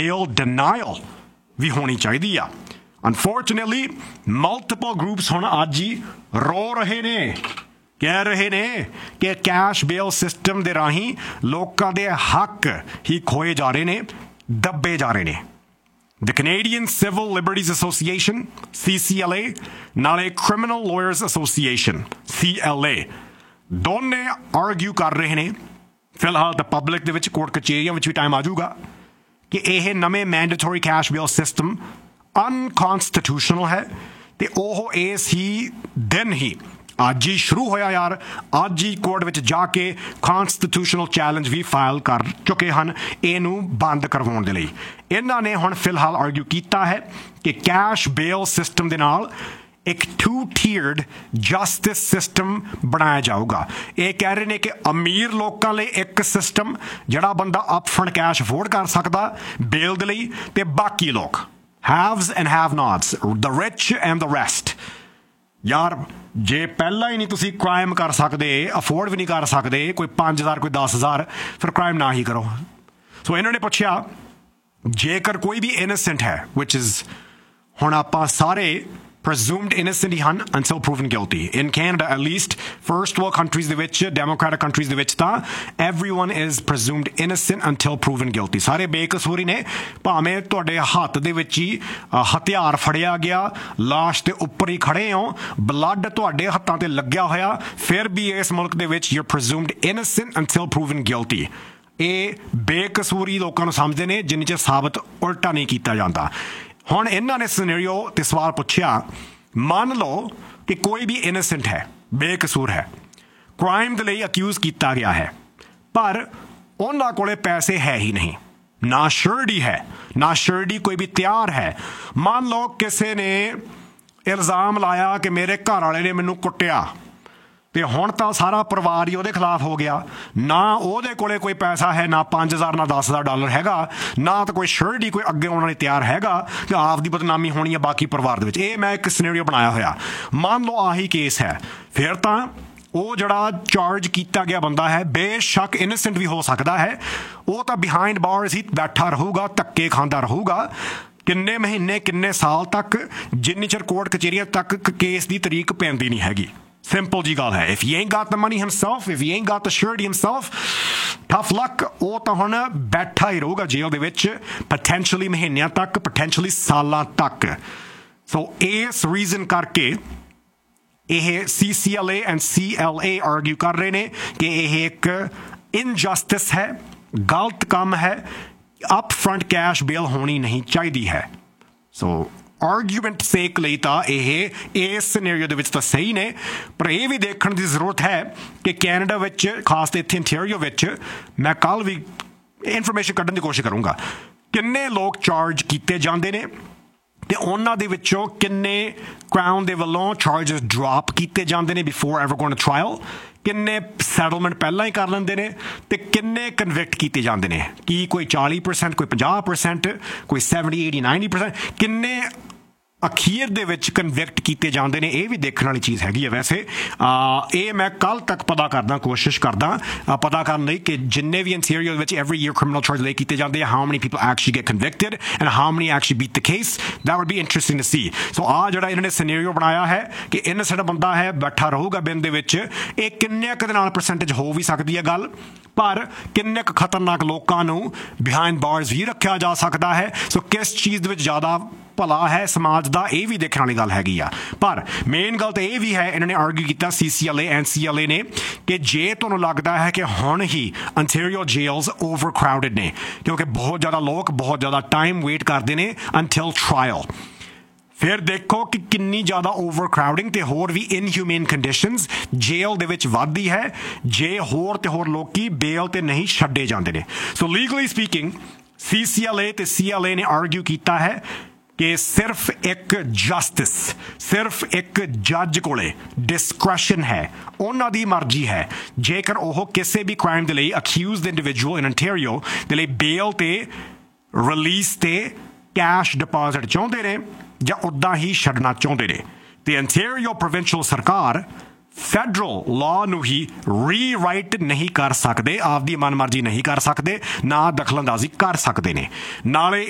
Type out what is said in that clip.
bail denial ਵੀ ਹੋਣੀ ਚਾਹੀਦੀ ਆ। ਅਨਫੋਰਚੂਨੇਟਲੀ ਮਲਟੀਪਲ ਗਰੁੱਪਸ ਹੁਣ ਅੱਜ ਹੀ ਰੋ ਰਹੇ ਨੇ, ਕਹਿ ਰਹੇ ਨੇ ਕਿ ਕੈਸ਼ ਬੇਲ ਸਿਸਟਮ ਦੇ ਰਾਹੀਂ ਲੋਕਾਂ ਦੇ ਹੱਕ ਹੀ ਖੋਏ ਜਾ ਰਹੇ ਨੇ, ਦੱਬੇ ਜਾ ਰਹੇ ਨੇ। The Canadian Civil Liberties Association, CCLA, ਨਾਲੇ Criminal Lawyers Association, CLA, ਦੋਨੇ ਆਰਗਿਊ ਕਰ ਰਹੇ ਨੇ। ਫਿਲਹਾਲ ਤਾਂ ਪਬਲਿਕ ਦੇ ਵਿੱਚ ਕੋਰਟ ਕਚਹਿਰੀਆਂ ਵਿੱਚ ਵੀ ਟਾਈਮ ਆ ਜਾਊਗਾ ਕਿ ਇਹ ਨਵੇਂ ਮੈਂਡੇਟਰੀ ਕੈਸ਼ ਬੇਲ ਸਿਸਟਮ ਅਨਕਨਸਟੀਟਿਊਸ਼ਨਲ ਹੈ ਅਤੇ ਉਹ ਇਸ ਹੀ ਦਿਨ ਹੀ ਅੱਜ ਹੀ ਸ਼ੁਰੂ ਹੋਇਆ ਯਾਰ, ਅੱਜ ਹੀ ਕੋਰਟ ਵਿੱਚ ਜਾ ਕੇ ਕਨਸਟੀਟਿਊਸ਼ਨਲ ਚੈਲੰਜ ਵੀ ਫਾਈਲ ਕਰ ਚੁੱਕੇ ਹਨ ਇਹਨੂੰ ਬੰਦ ਕਰਵਾਉਣ ਦੇ ਲਈ। ਇਹਨਾਂ ਨੇ ਹੁਣ ਫਿਲਹਾਲ ਆਰਗਿਊ ਕੀਤਾ ਹੈ ਕਿ ਕੈਸ਼ ਬੇਲ ਸਿਸਟਮ ਦੇ ਨਾਲ ਇੱਕ ਟੂ ਟੀਅਰਡ ਜਸਟਿਸ ਸਿਸਟਮ ਬਣਾਇਆ ਜਾਊਗਾ। ਇਹ ਕਹਿ ਰਹੇ ਨੇ ਕਿ ਅਮੀਰ ਲੋਕਾਂ ਲਈ ਇੱਕ ਸਿਸਟਮ ਜਿਹੜਾ ਬੰਦਾ ਅਪਫਰੰਟ ਕੈਸ਼ ਅਫੋਰਡ ਕਰ ਸਕਦਾ ਬੇਲ ਦੇ ਲਈ, ਅਤੇ ਬਾਕੀ ਲੋਕ ਹੈਵਸ and have ਨਾਟਸ, the rich and the rest. ਯਾਰ ਜੇ ਪਹਿਲਾਂ ਹੀ ਨਹੀਂ ਤੁਸੀਂ ਕ੍ਰਾਈਮ ਕਰ ਸਕਦੇ, ਅਫੋਰਡ ਵੀ ਨਹੀਂ ਕਰ ਸਕਦੇ, ਕੋਈ 5,000 ਕੋਈ 10,000, ਫਿਰ ਕ੍ਰਾਈਮ ਨਾ ਹੀ ਕਰੋ। ਸੋ ਇਹਨਾਂ ਨੇ ਪੁੱਛਿਆ ਜੇਕਰ ਕੋਈ ਵੀ ਇਨੋਸੈਂਟ ਹੈ, ਵਿਚ ਇਜ਼ ਹੁਣ ਆਪਾਂ ਸਾਰੇ presumed innocent ਹੀ ਹਨ until proven guilty. In Canada, at least, first world countries ਦੇ ਵਿੱਚ, democratic countries ਦੇ ਵਿੱਚ ਤਾਂ everyone is presumed innocent until proven guilty. ਸਾਰੇ ਬੇਕਸੂਰ ਨੇ, ਭਾਵੇਂ ਤੁਹਾਡੇ ਹੱਥ ਦੇ ਵਿੱਚ ਹੀ ਹਥਿਆਰ ਫੜਿਆ ਗਿਆ, ਲਾਸ਼ ਦੇ ਉੱਪਰ ਹੀ ਖੜੇ ਹੋ, ਬਲੱਡ ਤੁਹਾਡੇ ਹੱਥਾਂ ਤੇ ਲੱਗਿਆ ਹੋਇਆ, ਫਿਰ ਵੀ ਇਸ ਮੁਲਕ ਦੇ ਵਿੱਚ you're presumed innocent until proven guilty. ਇਹ ਬੇਕਸੂਰੀ ਲੋਕਾਂ ਨੂੰ ਸਮਝਦੇ ਨੇ ਜਿੰਨੇ ਚਿਰ ਸਾਬਤ ਉਲਟਾ ਨਹੀਂ ਕੀਤਾ ਜਾਂਦਾ। ਹੁਣ ਇਹਨਾਂ ਨੇ ਸਿਨੈਰੀਓ ਤੇ ਸਵਾਲ ਪੁੱਛਿਆ, ਮੰਨ ਲਓ ਕਿ ਕੋਈ ਵੀ ਇਨੋਸੈਂਟ ਹੈ, ਬੇਕਸੂਰ ਹੈ, ਕ੍ਰਾਈਮ ਦੇ ਲਈ ਅਕਿਊਜ਼ ਕੀਤਾ ਗਿਆ ਹੈ, ਪਰ ਉਹਨਾਂ ਕੋਲੇ ਪੈਸੇ ਹੈ ਹੀ ਨਹੀਂ, ਨਾ ਸ਼ੋਰਟੀ ਹੈ, ਨਾ ਸ਼ੋਰਟੀ ਕੋਈ ਵੀ ਤਿਆਰ ਹੈ। ਮੰਨ ਲਓ ਕਿਸੇ ਨੇ ਇਲਜ਼ਾਮ ਲਾਇਆ ਕਿ ਮੇਰੇ ਘਰ ਵਾਲੇ ਨੇ ਮੈਨੂੰ ਕੁੱਟਿਆ, ਅਤੇ ਹੁਣ ਤਾਂ ਸਾਰਾ ਪਰਿਵਾਰ ਹੀ ਉਹਦੇ ਖਿਲਾਫ ਹੋ ਗਿਆ, ਨਾ ਉਹਦੇ ਕੋਲੇ ਕੋਈ ਪੈਸਾ ਹੈ, ਨਾ 5,000 ਨਾ 10,000 ਡਾਲਰ ਹੈਗਾ, ਨਾ ਤਾਂ ਕੋਈ ਸ਼ੋਰਟੀ ਕੋਈ ਅੱਗੇ ਉਹਨਾਂ ਨੇ ਤਿਆਰ ਹੈਗਾ, ਕਿ ਆਪਦੀ ਬਦਨਾਮੀ ਹੋਣੀ ਹੈ ਬਾਕੀ ਪਰਿਵਾਰ ਦੇ ਵਿੱਚ। ਇਹ ਮੈਂ ਇੱਕ ਸਿਨੈਰੀਓ ਬਣਾਇਆ ਹੋਇਆ। ਮੰਨ ਲਓ ਆਹੀ ਕੇਸ ਹੈ, ਫਿਰ ਤਾਂ ਉਹ ਜਿਹੜਾ ਚਾਰਜ ਕੀਤਾ ਗਿਆ ਬੰਦਾ ਹੈ ਬੇਸ਼ੱਕ ਇਨੋਸੈਂਟ ਵੀ ਹੋ ਸਕਦਾ ਹੈ, ਉਹ ਤਾਂ ਬਿਹਾਈਂਡ ਬਾਰਸ ਹੀ ਬੈਠਾ ਰਹੂਗਾ, ਧੱਕੇ ਖਾਂਦਾ ਰਹੂਗਾ ਕਿੰਨੇ ਮਹੀਨੇ ਕਿੰਨੇ ਸਾਲ ਤੱਕ, ਜਿੰਨੀ ਚਿਰ ਕੋਰਟ ਕਚਹਿਰੀਆਂ ਤੱਕ ਕੇਸ ਦੀ ਤਰੀਕ ਪੈਂਦੀ ਨਹੀਂ ਹੈਗੀ। ਸਿੰਪਲ ਜੀ ਗੱਲ ਹੈ। if he ain't got the money himself, if he ain't got the surety himself, tough luck, ਉਹ ਤਾਂ ਹੁਣ ਬੈਠਾ ਹੀ ਰਹੂਗਾ ਜੇਲ੍ਹ ਦੇ ਵਿੱਚ, potentially ਮਹੀਨਿਆਂ ਤੱਕ, potentially ਸਾਲਾਂ ਤੱਕ। ਸੋ ਇਸ ਰੀਜ਼ਨ ਕਰਕੇ ਇਹ CCLA and CLA ਆਰਗਿਊ ਕਰ ਰਹੇ ਨੇ ਕਿ ਇਹ ਇੱਕ ਇਨਜਸਟਿਸ ਹੈ, ਗਲਤ ਕੰਮ ਹੈ, ਅਪ ਫਰੰਟ ਕੈਸ਼ ਬੇਲ ਹੋਣੀ ਨਹੀਂ ਚਾਹੀਦੀ ਹੈ। ਸੋ ਆਰਗੂਮੈਂਟ ਸੇਕ ਲਈ ਤਾਂ ਇਹ ਇਸ ਸਿਨੈਰੀਓ ਦੇ ਵਿੱਚ ਤਾਂ ਸਹੀ ਨੇ, ਪਰ ਇਹ ਵੀ ਦੇਖਣ ਦੀ ਜ਼ਰੂਰਤ ਹੈ ਕਿ ਕੈਨੇਡਾ ਵਿੱਚ, ਖਾਸ ਤੇ ਇੱਥੇ ਇੰਟੀਰੀਓ ਵਿੱਚ, ਮੈਂ ਕੱਲ੍ਹ ਵੀ ਇਨਫੋਰਮੇਸ਼ਨ ਕੱਢਣ ਦੀ ਕੋਸ਼ਿਸ਼ ਕਰੂੰਗਾ, ਕਿੰਨੇ ਲੋਕ ਚਾਰਜ ਕੀਤੇ ਜਾਂਦੇ ਨੇ ਅਤੇ ਉਹਨਾਂ ਦੇ ਵਿੱਚੋਂ ਕਿੰਨੇ ਕਰਾਊਨ ਦੇ ਵੱਲੋਂ ਚਾਰਜਸ ਡਰੋਪ ਕੀਤੇ ਜਾਂਦੇ ਨੇ before ever going to trial, ਕਿੰਨੇ ਸੈਟਲਮੈਂਟ ਪਹਿਲਾਂ ਹੀ ਕਰ ਲੈਂਦੇ ਨੇ, ਅਤੇ ਕਿੰਨੇ ਕਨਵਿਕਟ ਕੀਤੇ ਜਾਂਦੇ ਨੇ। ਕੀ ਕੋਈ 40%, ਕੋਈ 50%, ਕੋਈ 70, 80, 90%, ਕਿੰਨੇ ਅਖੀਰ ਦੇ ਵਿੱਚ ਕਨਵਿਕਟ ਕੀਤੇ ਜਾਂਦੇ ਨੇ, ਇਹ ਵੀ ਦੇਖਣ ਵਾਲੀ ਚੀਜ਼ ਹੈਗੀ ਹੈ। ਵੈਸੇ ਇਹ ਮੈਂ ਕੱਲ੍ਹ ਤੱਕ ਪਤਾ ਕਰਦਾ, ਕੋਸ਼ਿਸ਼ ਕਰਦਾ ਪਤਾ ਕਰਨ ਲਈ ਕਿ ਜਿੰਨੇ ਵੀ ਇੰਟੀਰੀਅਰ ਵਿੱਚ ਐਵਰੀ ਈਅਰ ਕ੍ਰਿਮੀਨਲ ਚਾਰਜ ਲੈ ਕੀਤੇ ਜਾਂਦੇ ਆ, how many people actually get convicted and how many actually beat the case, that wood B interesting to ਸੀ। ਸੋ ਆਹ ਜਿਹੜਾ ਇਹਨਾਂ ਨੇ ਸਿਨੈਰੀਓ ਬਣਾਇਆ ਹੈ ਕਿ ਇਨੋਸੈਂਟ ਬੰਦਾ ਹੈ, ਬੈਠਾ ਰਹੂਗਾ ਬਿਨ ਦੇ ਵਿੱਚ, ਇਹ ਕਿੰਨੇ ਕੁ ਦੇ ਨਾਲ ਪਰਸੈਂਟੇਜ ਹੋ ਵੀ ਸਕਦੀ ਹੈ ਗੱਲ, ਪਰ ਕਿੰਨੇ ਕੁ ਖਤਰਨਾਕ ਲੋਕਾਂ ਨੂੰ ਬਿਹਾਈਂਡ ਬਾਰਸ ਵੀ ਰੱਖਿਆ ਜਾ ਸਕਦਾ ਹੈ। ਸੋ ਕਿਸ ਚੀਜ਼ ਦੇ ਵਿੱਚ ਜ਼ਿਆਦਾ ਭਲਾ ਹੈ ਸਮਾਜ ਦਾ, ਇਹ ਵੀ ਦੇਖਣ ਵਾਲੀ ਗੱਲ ਹੈਗੀ ਆ। ਪਰ ਮੇਨ ਗੱਲ ਤਾਂ ਇਹ ਵੀ ਹੈ, ਇਹਨਾਂ ਨੇ ਆਰਗਿਊ ਕੀਤਾ CCLA ਐਂਡ CLA ਨੇ, ਕਿ ਜੇ ਤੁਹਾਨੂੰ ਲੱਗਦਾ ਹੈ ਕਿ ਹੁਣ ਹੀ ਅੰਟੈਰੀਓ ਜੇਲਸ ਓਵਰ ਕਰਾਊਡਡ ਨੇ, ਕਿਉਂਕਿ ਬਹੁਤ ਜ਼ਿਆਦਾ ਲੋਕ ਬਹੁਤ ਜ਼ਿਆਦਾ ਟਾਈਮ ਵੇਟ ਕਰਦੇ ਨੇ ਅੰਟਿਲ ਟਰਾਇਲ, ਫਿਰ ਦੇਖੋ ਕਿ ਕਿੰਨੀ ਜ਼ਿਆਦਾ ਓਵਰ ਕਰਾਊਡਿੰਗ ਅਤੇ ਹੋਰ ਵੀ ਇਨਹਿਊਮੇਨ ਕੰਡੀਸ਼ਨਸ ਜੇਲ੍ਹ ਦੇ ਵਿੱਚ ਵੱਧਦੀ ਹੈ ਜੇ ਹੋਰ ਅਤੇ ਹੋਰ ਲੋਕੀ ਬੇਲ 'ਤੇ ਨਹੀਂ ਛੱਡੇ ਜਾਂਦੇ ਨੇ। ਸੋ ਲੀਗਲੀ ਸਪੀਕਿੰਗ CCLA ਅਤੇ CLA ਨੇ ਆਰਗਿਊ ਕੀਤਾ ਹੈ ਕਿ ਸਿਰਫ ਇੱਕ ਜਸਟਿਸ, ਸਿਰਫ ਇੱਕ ਜੱਜ ਕੋਲੇ ਡਿਸਕ੍ਰੈਸ਼ਨ ਹੈ, ਉਹਨਾਂ ਦੀ ਮਰਜ਼ੀ ਹੈ, ਜੇਕਰ ਉਹ ਕਿਸੇ ਵੀ ਕ੍ਰਾਈਮ ਦੇ ਲਈ ਅਕਿਊਜ਼ਡ ਇੰਡੀਵਿਜੂਅਲ ਇਨ ਅੰਟੈਰੀਓ ਦੇ ਲਈ ਬੇਲ 'ਤੇ, ਰਿਲੀਜ਼ 'ਤੇ ਕੈਸ਼ ਡਿਪੋਜ਼ਿਟ ਚਾਹੁੰਦੇ ਨੇ ਜਾਂ ਉੱਦਾਂ ਹੀ ਛੱਡਣਾ ਚਾਹੁੰਦੇ ਨੇ, ਅਤੇ ਅੰਟੈਰੀਓ ਪ੍ਰੋਵਿੰਸ਼ੀਅਲ ਸਰਕਾਰ ਫੈਡਰਲ ਲਾਅ ਨੂੰ ਹੀ ਰੀਰਾਈਟ ਨਹੀਂ ਕਰ ਸਕਦੇ, ਆਪਦੀ ਮਨਮਰਜ਼ੀ ਨਹੀਂ ਕਰ ਸਕਦੇ, ਨਾ ਦਖਲਅੰਦਾਜ਼ੀ ਕਰ ਸਕਦੇ ਨੇ। ਨਾਲੇ